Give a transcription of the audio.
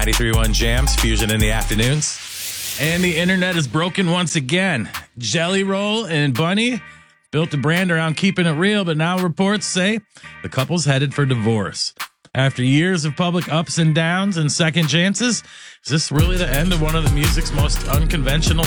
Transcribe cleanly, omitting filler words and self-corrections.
93.1 Jams, Fusion in the afternoons. And the internet is broken once again. Jelly Roll and Bunny built a brand around keeping it real, but now reports say the couple's headed for divorce. After years of public ups and downs and second chances, is this really the end of one of the music's most unconventional